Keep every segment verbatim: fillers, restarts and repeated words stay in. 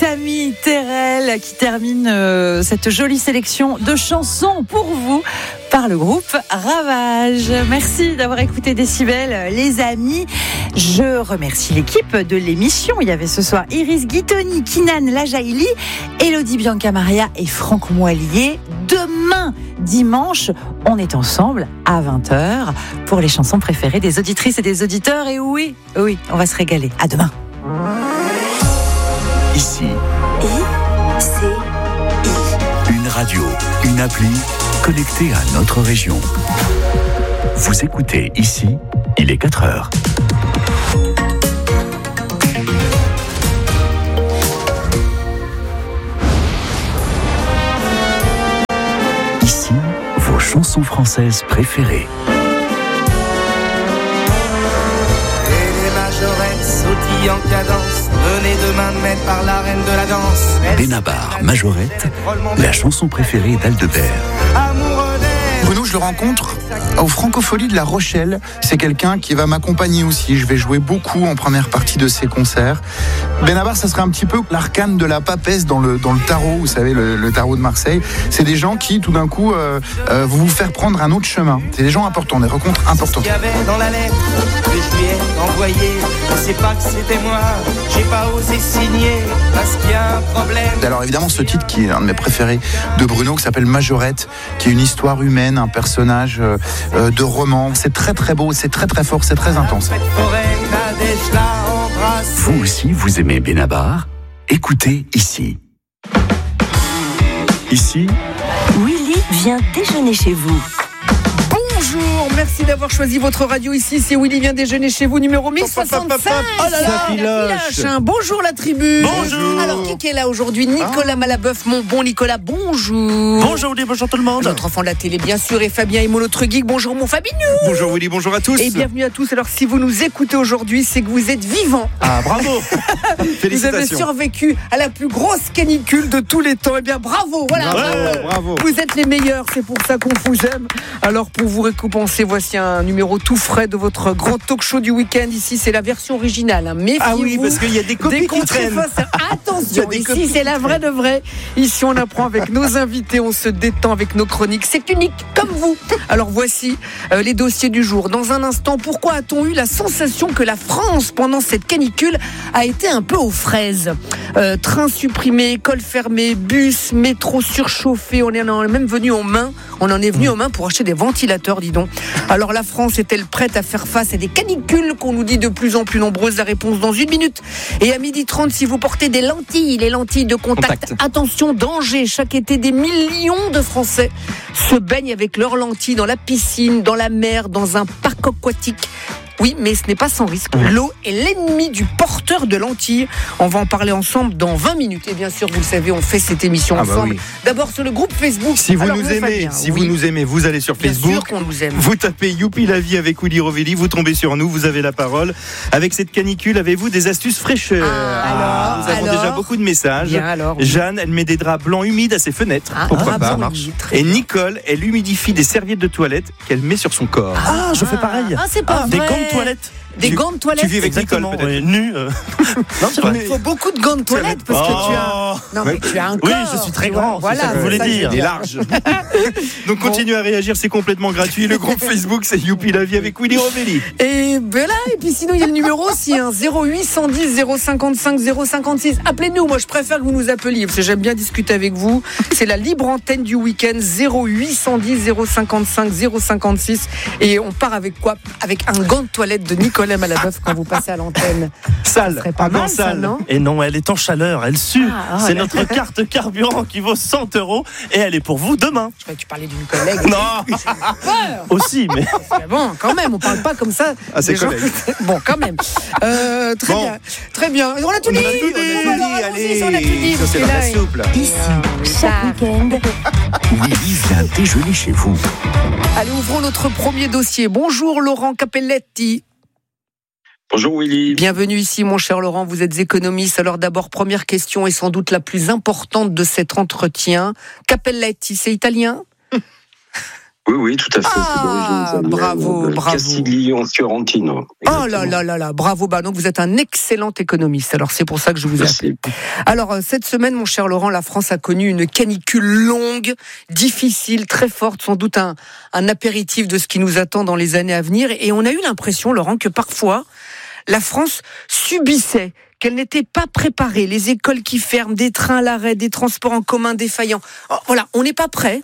Tammy Terrell qui termine euh, cette jolie sélection de chansons pour vous par le groupe Ravage. Merci d'avoir écouté Décibel, les amis. Je remercie l'équipe de l'émission. Il y avait ce soir Iris Guitoni, Kinan Lajaili, Elodie Bianca-Maria et Franck Moilier. Demain, dimanche, on est ensemble à vingt heures pour les chansons préférées des auditrices et des auditeurs. Et oui, oui, on va se régaler. À demain. Ici. I, C, I. Une radio, une appli connectée à notre région. Vous écoutez Ici, il est quatre heures. Ici, vos chansons françaises préférées. Et les majorettes sautillent en cadence, menées de main de maître par la reine de la danse. Benabar, Majorette, la chanson préférée d'Aldebert. Amoureux d'elle. Bruno, je le rencontre au Francofolie de La Rochelle. C'est quelqu'un qui va m'accompagner aussi. Je vais jouer beaucoup en première partie de ses concerts. Benabar, ça serait un petit peu l'arcane de la papesse dans le, dans le tarot, vous savez, le, le tarot de Marseille. C'est des gens qui, tout d'un coup, euh, euh, vont vous faire prendre un autre chemin. C'est des gens importants, des rencontres importantes. Ce qu'il y avait dans la lettre que je lui ai envoyée, je sais pas que c'était moi, j'ai pas osé signer parce qu'il y a un problème. Alors évidemment, ce titre qui est un de mes préférés de Bruno, qui s'appelle Majorette, qui est une histoire humaine, un personnage euh, euh, de roman. C'est très très beau, c'est très très fort, c'est très intense. Vous aussi, vous aimez Benabar? Écoutez Ici. Ici, Willy vient déjeuner chez vous. Bonjour, merci d'avoir choisi votre radio ici. C'est Willy vient déjeuner chez vous, numéro mille soixante-cinq. Oh là là, la filoche. Hein. Bonjour la tribu. Bonjour. Alors qui est là aujourd'hui? Nicolas Malabeuf, mon bon Nicolas. Bonjour. Bonjour Willy, bonjour tout le monde. Notre enfant de la télé bien sûr et Fabien Imo notre geek. Bonjour mon Fabinou. Bonjour Willy, bonjour à tous. Et bienvenue à tous. Alors si vous nous écoutez aujourd'hui, c'est que vous êtes vivants. Ah bravo. Félicitations. Vous avez survécu à la plus grosse canicule de tous les temps. Eh bien bravo. Voilà. Ouais, bravo. bravo. Vous êtes les meilleurs, c'est pour ça qu'on vous aime. Alors pour vous récompenser, voici un numéro tout frais de votre grand talk show du week-end. Ici, c'est la version originale. Hein. Méfiez-vous. Ah oui, parce qu'il y a des copies qui traînent. Attention, ici, c'est la vraie de vraie. Ici, on apprend avec nos invités, on se détend avec nos chroniques. C'est unique, comme vous. Alors, voici euh, les dossiers du jour. Dans un instant, pourquoi a-t-on eu la sensation que la France, pendant cette canicule, a été un peu aux fraises? euh, Trains supprimés, écoles fermées, bus, métro surchauffé. On est même venu en main. On en est venu en main pour acheter des ventilateurs, dis donc. Alors la France est-elle prête à faire face à des canicules qu'on nous dit de plus en plus nombreuses? La réponse dans une minute. Et à midi trente, si vous portez des lentilles, les lentilles de contact, contact. Attention, danger. Chaque été, des millions de Français se baignent avec leurs lentilles dans la piscine, dans la mer, dans un parc aquatique. Oui, mais ce n'est pas sans risque. L'eau est l'ennemi du porteur de lentilles. On va en parler ensemble dans vingt minutes. Et bien sûr, vous le savez, on fait cette émission ah bah ensemble. Oui. D'abord sur le groupe Facebook. Si vous Alors, nous vous aimez, Fabien, si oui. vous nous aimez, vous allez sur bien Facebook. Sûr qu'on nous aime. Vous tapez Youpi la vie avec Willy Rovelli, vous tombez sur nous, vous avez la parole. Avec cette canicule, avez-vous des astuces fraîcheur? Ah, alors, Nous avons alors, déjà beaucoup de messages. Bien, alors, oui. Jeanne, elle met des draps blancs humides à ses fenêtres. Ah, Pourquoi ah, pas? bon, Marche. oui, très Et bien. Nicole, elle humidifie des serviettes de toilette qu'elle met sur son corps. Ah, je fais pareil. Ah, c'est pas Des vrai. gants de toilette. Des Tu- gants de toilette. Tu vis avec Nicole, Exactement, peut-être. ouais, nu. euh. Non, c'est vrai. Il faut beaucoup de gants de toilette parce que tu as. Oh. Non, mais tu as un corps. Oui, je suis très tu vois. grand, c'est Voilà, ça que vous voulez c'est dire. je Il est veux large. Donc continuez à réagir, c'est complètement gratuit. Le groupe Facebook, c'est Youpi la vie avec Willy Rovelli. Et ben là, et puis sinon il y a le numéro aussi, hein, zéro huit cent dix zéro cinquante-cinq zéro cinquante-six. Appelez-nous, moi je préfère que vous nous appeliez parce que j'aime bien discuter avec vous. C'est la libre antenne du week-end, zéro huit cent dix zéro cinquante-cinq zéro cinquante-six. Et on part avec quoi? Avec un gant de toilette de Nicolas Malabeuf quand vous passez à l'antenne. Sale, serait pas un gant mal, ça, sale. non? Et non, elle est en chaleur, elle sue. Ah, oh c'est là. notre carte carburant qui vaut cent euros et elle est pour vous demain. Je croyais que tu parlais d'une collègue. Non. Peur. Aussi, mais Mais bon, quand même, on parle pas comme ça. Ah, c'est des gens- collègue. Bon, quand même. Euh, très Bon. bien, très bien. On a tout dit. On a tout dit, Bon, alors, allons-y, on a tout dit. ça parce c'est que dans là, la soupe là. Ici, chaque week-end, Willy vient déjeuner chez vous. Allez, ouvrons notre premier dossier. Bonjour Laurent Capelletti. Bonjour Willy. Bienvenue ici, mon cher Laurent. Vous êtes économiste. Alors d'abord, première question et sans doute la plus importante de cet entretien. Capelletti, c'est italien? Oui, oui, tout à fait. Ah, c'est d'origine italienne. bravo, de bravo. Castiglione-Fiorentino. Oh là là là là, bravo. Bah, donc vous êtes un excellent économiste. Alors c'est pour ça que je vous ai Merci. appelé. Alors cette semaine, mon cher Laurent, la France a connu une canicule longue, difficile, très forte, sans doute un, un apéritif de ce qui nous attend dans les années à venir. Et on a eu l'impression, Laurent, que parfois la France subissait, qu'elle n'était pas préparée. Les écoles qui ferment, des trains à l'arrêt, des transports en commun défaillants. Oh, voilà, on n'est pas prêt.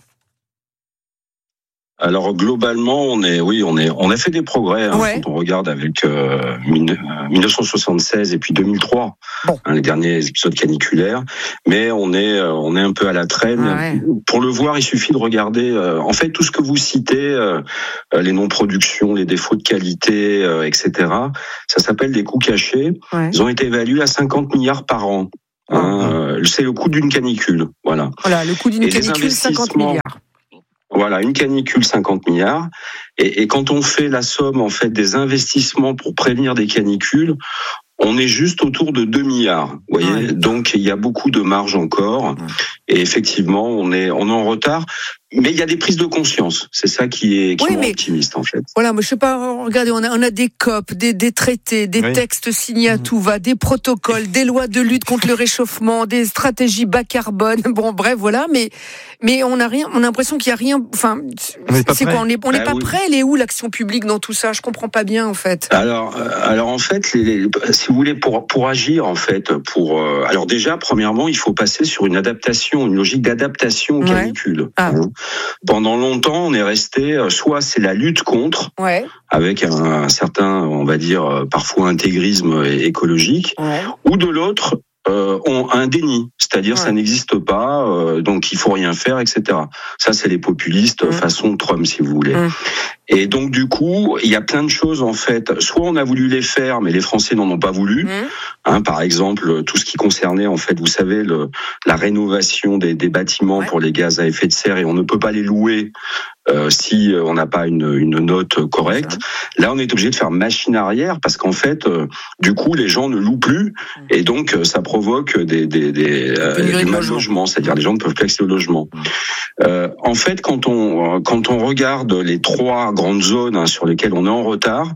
Alors globalement, on est, oui, on est, on a fait des progrès hein, Ouais. quand on regarde avec euh, dix-neuf cent soixante-seize et puis deux mille trois, Bon. hein, les derniers épisodes caniculaires. Mais on est, euh, on est un peu à la traîne. Ouais. Pour le voir, il suffit de regarder. Euh, en fait, tout ce que vous citez, euh, les non-productions, les défauts de qualité, euh, et cetera. Ça s'appelle des coûts cachés. Ouais. Ils ont été évalués à cinquante milliards par an. Hein, euh, c'est le coût d'une canicule. Voilà. Voilà, le coût d'une Et les canicule, cinquante investissements- milliards. Voilà, une canicule, cinquante milliards. Et, et quand on fait la somme, en fait, des investissements pour prévenir des canicules, on est juste autour de deux milliards. Vous voyez, Ouais. donc il y a beaucoup de marge encore. Et effectivement, on est, on est en retard. Mais il y a des prises de conscience. C'est ça qui est, qui Oui, est mais- optimiste, en fait. Voilà, moi je sais pas, regardez, on a, on a des C O P, des, des traités, des Oui. textes signés à tout va, des protocoles, des lois de lutte contre le réchauffement, des stratégies bas carbone. Bon, bref, voilà, mais mais on a rien, on a l'impression qu'il y a rien. Enfin, On n'est pas c'est prêt. quoi On n'est on n'est Bah pas oui. prêt. Elle est où l'action publique dans tout ça Je comprends pas bien en fait. Alors, euh, alors en fait, les, les- si vous voulez, pour pour agir en fait, pour euh, alors déjà, premièrement, il faut passer sur une adaptation, une logique d'adaptation aux Ouais. canicules. Ah. Hein. Pendant longtemps, on est resté, euh, soit c'est la lutte contre, Ouais. avec un, un certain, on va dire, euh, parfois intégrisme é- écologique, Ouais. ou de l'autre, euh, on un déni, c'est-à-dire Ouais. ça n'existe pas, euh, donc il faut rien faire, et cetera. Ça, c'est les populistes Mm. façon Trump, si vous voulez. Mm. Et donc du coup, il y a plein de choses en fait. Soit on a voulu les faire, mais les Français n'en ont pas voulu. Mmh. Hein, par exemple, tout ce qui concernait en fait, vous savez, le, la rénovation des, des bâtiments Ouais. pour les gaz à effet de serre, et on ne peut pas les louer euh, si euh, on n'a pas une, une note correcte. Là, on est obligé de faire machine arrière parce qu'en fait, euh, du coup, les gens ne louent plus, et donc euh, ça provoque des, des, des euh, Pénurie du de mal logement. logement, c'est-à-dire les gens ne peuvent plus accéder au logement. Euh, en fait, quand on quand on regarde les trois grandes zones hein, sur lesquelles on est en retard,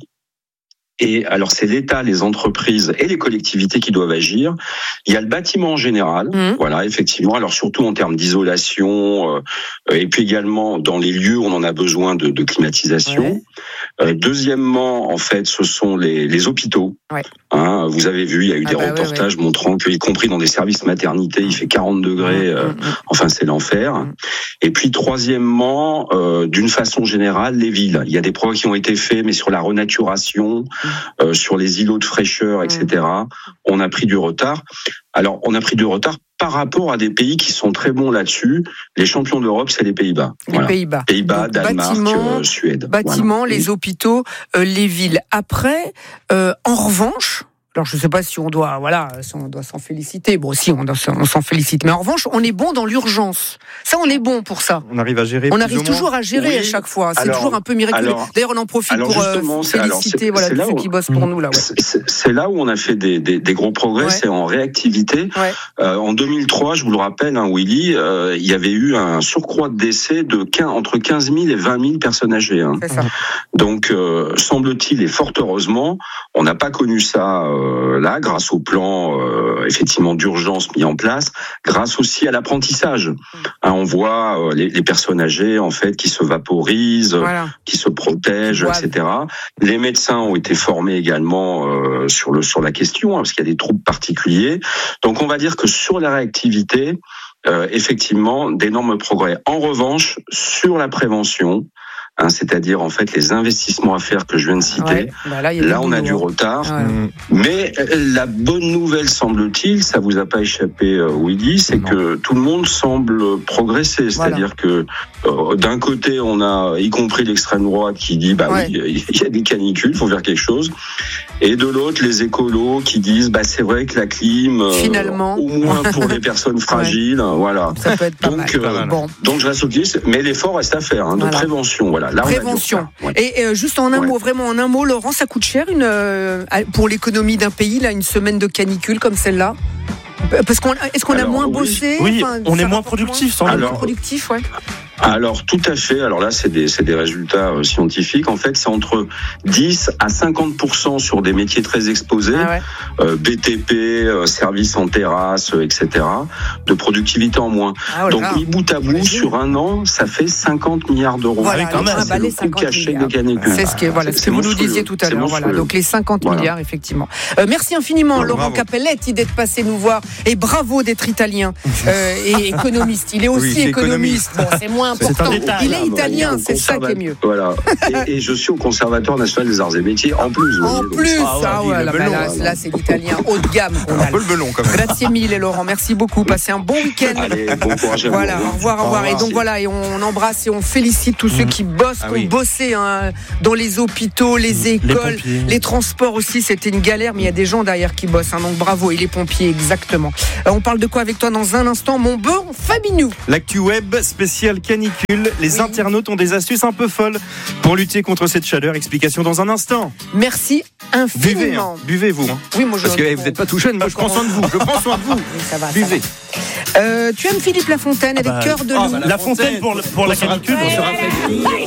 et alors c'est l'État, les entreprises et les collectivités qui doivent agir. Il y a le bâtiment en général, Mmh. voilà, effectivement. Alors surtout en termes d'isolation, euh, et puis également dans les lieux où on en a besoin de, de climatisation. Ouais. Euh, deuxièmement, en fait, ce sont les, les hôpitaux. Ouais. Hein, vous avez vu, il y a eu Ah des bah ouais, reportages montrant que, y compris dans des services maternité, il fait quarante degrés. Euh, Mmh, mmh. Enfin, c'est l'enfer. Mm. Et puis, troisièmement, euh, d'une façon générale, les villes. Il y a des progrès qui ont été faits, mais sur la renaturation, euh, sur les îlots de fraîcheur, et cetera, on a pris du retard. Alors, on a pris du retard par rapport à des pays qui sont très bons là-dessus. Les champions d'Europe, c'est les Pays-Bas. Les Voilà. Pays-Bas. Pays-Bas, Donc, Danemark, bâtiments, euh, Suède. Bâtiments, Voilà. les hôpitaux, euh, les villes. Après, euh, en revanche, alors je ne sais pas si on doit, voilà, si on doit s'en féliciter. Bon, si on, doit- on s'en félicite, mais en revanche, on est bon dans l'urgence. Ça, on est bon pour ça. On arrive à gérer. On plus arrive ou moins. toujours à gérer Oui. à chaque fois. C'est Alors- toujours un peu miraculeux. alors- D'ailleurs, on en profite alors pour euh, justement, c'est- alors, féliciter c'est- voilà, c'est tous là ceux où- qui bossent pour nous. Là, ouais. C'est- C'est c'est là où on a fait des, des, des gros progrès, Ouais. c'est en réactivité. Ouais. Euh, en deux mille trois, je vous le rappelle, hein, Willy, euh, il y avait eu un surcroît de décès de quinze, entre quinze mille et vingt mille personnes âgées. Hein. C'est ça. Donc, euh, semble-t-il, et fort heureusement, on n'a pas connu ça euh, là, grâce au plan euh, effectivement d'urgence mis en place, grâce aussi à l'apprentissage. Hein, on voit euh, les, les personnes âgées en fait qui se vaporisent, Voilà. qui se protègent, Qui et cetera. Les médecins ont été formés également euh, sur le sur la question, hein, parce qu'il y a des troubles particuliers. Donc, on va dire que sur la réactivité, euh, effectivement, d'énormes progrès. En revanche, sur la prévention, hein, c'est-à-dire en fait les investissements à faire que je viens de citer. Ouais. Bah là, il y a Là, du on a boulot, du hein. retard. Voilà. Mmh. Mais euh, la bonne nouvelle, semble-t-il, ça vous a pas échappé, euh, Willy, c'est Non. que tout le monde semble progresser. C'est-à-dire que euh, d'un côté, on a, y compris l'extrême droite, qui dit, bah Ouais. oui, il y a des canicules, faut faire quelque chose. Et de l'autre, les écolos qui disent, bah c'est vrai que la clim, euh, Finalement. au moins pour les personnes fragiles, voilà. Ça peut être pas Donc, mal. euh, Bon. Donc je reste optimiste, mais l'effort reste à faire, hein, de Voilà. prévention. Voilà. Là, on a du Prévention. retard. Ouais. Et euh, juste en un Ouais. mot, vraiment en un mot, Laurent, ça coûte cher une, euh, pour l'économie d'un pays, là, une semaine de canicule comme celle-là. Parce qu'on, est-ce qu'on a Alors, moins oui. bossé Oui, Enfin, on ça est moins rapporte productif, sans moins doute. Alors, productif, ouais. Alors tout à fait. Alors là, c'est des c'est des résultats euh, scientifiques. En fait, c'est entre dix à cinquante pour cent sur des métiers très exposés, Ah ouais. euh, B T P, euh, services en terrasse, euh, et cetera, de productivité en moins. Ah, oh là Donc là. mis bout à bout, J'imagine. sur un an, ça fait cinquante milliards d'euros. Voilà, quand même. on a C'est balé le coût cinquante caché milliards. des canicules. C'est ce que, voilà, C'est- ce que c'est vous nous monstrueux. disiez tout à C'est l'heure. Voilà, monstrueux. donc les cinquante Voilà. milliards, effectivement. Euh, merci infiniment, Voilà, Laurent bravo. Capelletti, d'être passé nous voir. Et bravo d'être italien euh, et économiste. Il est aussi Oui, c'est économiste. Bon, c'est moins C'est un important. détail. Il est italien, Au c'est ça qui est mieux. Voilà. Et, et je suis au Conservatoire national des arts et métiers en plus. vous En voyez, donc plus, Ah ouais, ah ouais, le là, bah, melon, là, voilà. là, c'est l'italien haut de gamme qu'on a. Un peu le melon quand même. Grazie mille, Laurent. Merci beaucoup. Passez un bon week-end. Allez, bon courage à vous. Voilà, au revoir, au revoir. Et donc voilà, et on embrasse et on félicite tous ceux qui bossent, Ah qui ont oui. bossé hein, dans les hôpitaux, les écoles, pompiers. les transports aussi. C'était une galère, mais il y a des gens derrière qui bossent. hein, donc bravo. Et les pompiers, exactement. Euh, on parle de quoi avec toi dans un instant, mon bon Fabinou? L'actu web spéciale canicule. Les Oui. internautes ont des astuces un peu folles pour lutter contre cette chaleur. Explication dans un instant. Merci Buvez, hein. infiniment. Buvez-vous. hein. Oui, moi je. Parce que eh, vous n'êtes pas tout jeune. Moi, je prends soin de vous. Je prends soin de vous. Oui, ça va, ça Buvez. va. Euh, tu aimes Philippe Lafontaine avec Bah, Cœur de ah, loup. bah, La Fontaine pour, le- pour la canicule. On se rappelle.